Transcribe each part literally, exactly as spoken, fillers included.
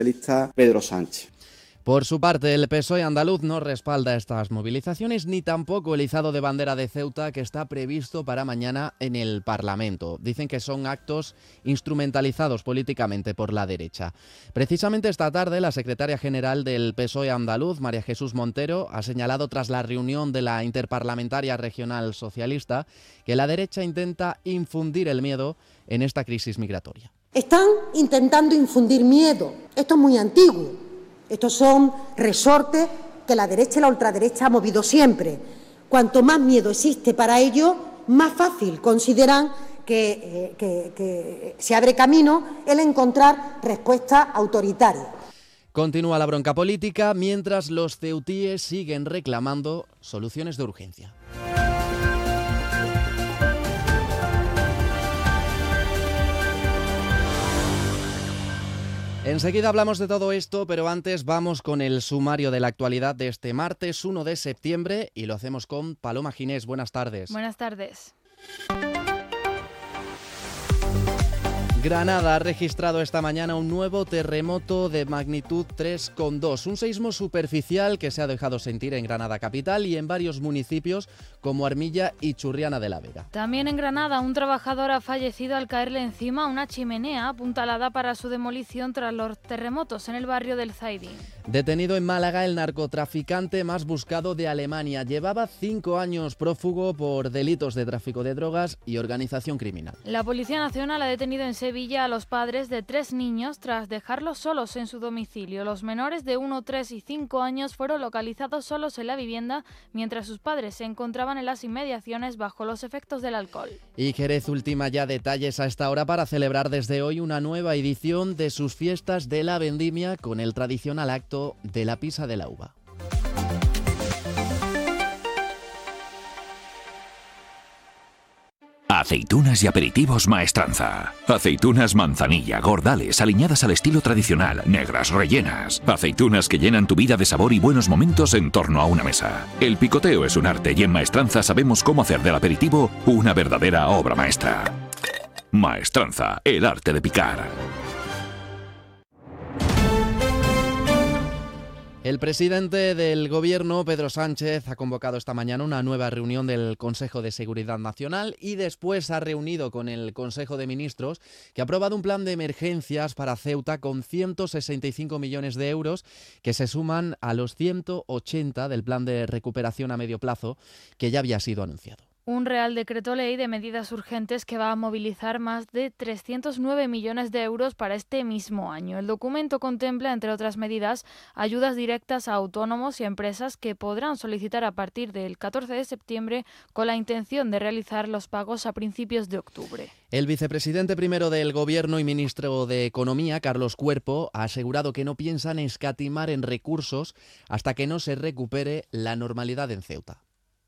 socialista Pedro Sánchez. Por su parte, el P S O E andaluz no respalda estas movilizaciones ni tampoco el izado de bandera de Ceuta que está previsto para mañana en el Parlamento. Dicen que son actos instrumentalizados políticamente por la derecha. Precisamente esta tarde, la secretaria general del P S O E andaluz, María Jesús Montero, ha señalado tras la reunión de la Interparlamentaria Regional Socialista que la derecha intenta infundir el miedo en esta crisis migratoria. Están intentando infundir miedo. Esto es muy antiguo. Estos son resortes que la derecha y la ultraderecha ha movido siempre. Cuanto más miedo existe para ello, más fácil consideran que, eh, que, que se abre camino el encontrar respuestas autoritarias. Continúa la bronca política mientras los ceutíes siguen reclamando soluciones de urgencia. Enseguida hablamos de todo esto, pero antes vamos con el sumario de la actualidad de este martes uno de septiembre y lo hacemos con Paloma Ginés. Buenas tardes. Buenas tardes. Granada ha registrado esta mañana un nuevo terremoto de magnitud tres coma dos, un seísmo superficial que se ha dejado sentir en Granada capital y en varios municipios como Armilla y Churriana de la Vega. También en Granada, un trabajador ha fallecido al caerle encima una chimenea apuntalada para su demolición tras los terremotos en el barrio del Zaidín. Detenido en Málaga el narcotraficante más buscado de Alemania. Llevaba cinco años prófugo por delitos de tráfico de drogas y organización criminal. La Policía Nacional ha detenido en Sevilla a los padres de tres niños tras dejarlos solos en su domicilio. Los menores de uno, tres y cinco años fueron localizados solos en la vivienda mientras sus padres se encontraban en las inmediaciones bajo los efectos del alcohol. Y Jerez ultima ya detalles a esta hora para celebrar desde hoy una nueva edición de sus fiestas de la vendimia con el tradicional acto de la pisa de la uva. Aceitunas y aperitivos Maestranza. Aceitunas manzanilla, gordales, aliñadas al estilo tradicional, negras, rellenas. Aceitunas que llenan tu vida de sabor y buenos momentos en torno a una mesa. El picoteo es un arte y en Maestranza sabemos cómo hacer del aperitivo una verdadera obra maestra. Maestranza, el arte de picar. El presidente del Gobierno, Pedro Sánchez, ha convocado esta mañana una nueva reunión del Consejo de Seguridad Nacional y después ha reunido con el Consejo de Ministros, que ha aprobado un plan de emergencias para Ceuta con ciento sesenta y cinco millones de euros que se suman a los ciento ochenta del plan de recuperación a medio plazo que ya había sido anunciado. Un Real Decreto Ley de medidas urgentes que va a movilizar más de trescientos nueve millones de euros para este mismo año. El documento contempla, entre otras medidas, ayudas directas a autónomos y empresas que podrán solicitar a partir del catorce de septiembre con la intención de realizar los pagos a principios de octubre. El vicepresidente primero del Gobierno y ministro de Economía, Carlos Cuerpo, ha asegurado que no piensan escatimar en recursos hasta que no se recupere la normalidad en Ceuta.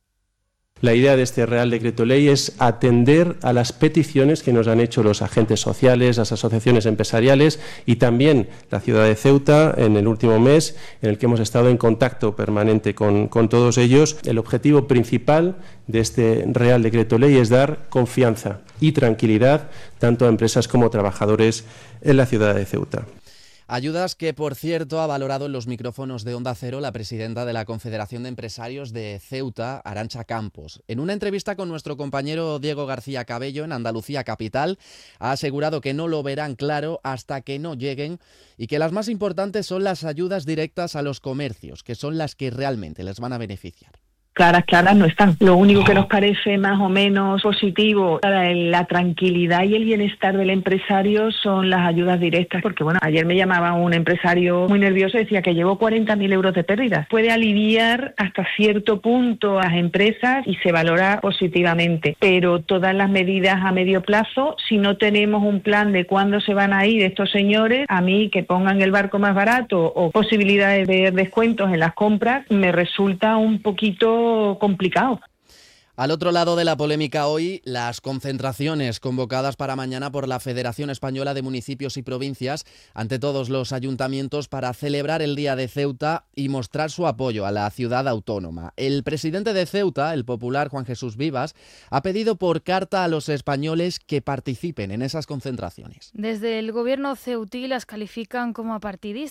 La idea de este Real Decreto Ley es atender a las peticiones que nos han hecho los agentes sociales, las asociaciones empresariales y también la ciudad de Ceuta en el último mes, en el que hemos estado en contacto permanente con, con todos ellos. El objetivo principal de este Real Decreto Ley es dar confianza y tranquilidad tanto a empresas como a trabajadores en la ciudad de Ceuta. Ayudas que, por cierto, ha valorado en los micrófonos de Onda Cero la presidenta de la Confederación de Empresarios de Ceuta, Arantxa Campos. En una entrevista con nuestro compañero Diego García Cabello en Andalucía Capital, ha asegurado que no lo verán claro hasta que no lleguen y que las más importantes son las ayudas directas a los comercios, que son las que realmente les van a beneficiar. Claras, claras no están. Lo único que nos parece más o menos positivo para la tranquilidad y el bienestar del empresario son las ayudas directas, porque bueno, ayer me llamaba un empresario muy nervioso y decía que llevó cuarenta mil euros de pérdidas. Puede aliviar hasta cierto punto a las empresas y se valora positivamente, pero todas las medidas a medio plazo, si no tenemos un plan de cuándo se van a ir estos señores, a mí que pongan el barco más barato o posibilidades de descuentos en las compras, me resulta un poquito complicado. Al otro lado de la polémica hoy, las concentraciones convocadas para mañana por la Federación Española de Municipios y Provincias ante todos los ayuntamientos para celebrar el Día de Ceuta y mostrar su apoyo a la ciudad autónoma. El presidente de Ceuta, el popular Juan Jesús Vivas, ha pedido por carta a los españoles que participen en esas concentraciones. Desde el gobierno ceutí las califican como apartidistas.